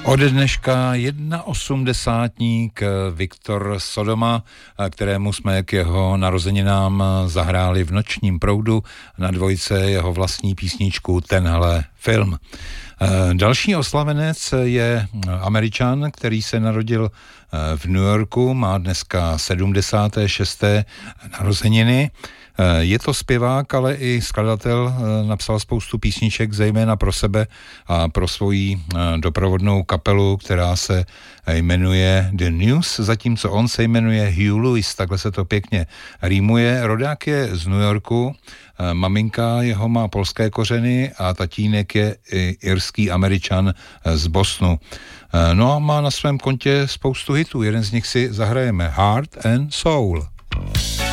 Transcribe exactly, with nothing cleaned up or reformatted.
Ode dneška osmdesátník Viktor Sodoma, kterému jsme k jeho narozeninám zahráli v Nočním proudu na dvojce jeho vlastní písničku Tenhle film. Další oslavenec je Američan, který se narodil v New Yorku, má dneska sedmdesáté šesté narozeniny. Je to zpěvák, ale i skladatel, napsal spoustu písniček, zejména pro sebe a pro svoji doprovodnou kapelu, která se jmenuje The News, zatímco on se jmenuje Hugh Lewis, takhle se to pěkně rýmuje. Rodák je z New Yorku, maminka jeho má polské kořeny a tatínek je irský Američan z Bostonu. No a má na svém kontě spoustu hitů, jeden z nich si zahrajeme, Heart and Soul.